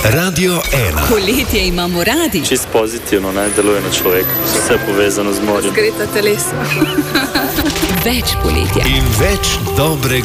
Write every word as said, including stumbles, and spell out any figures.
Radio ena. Poletje imamo radi. Čist pozitivno, ne, deluje na človeka. Vse povezano z morjem. Zgreta telesa. Več poletja. In več dobrega.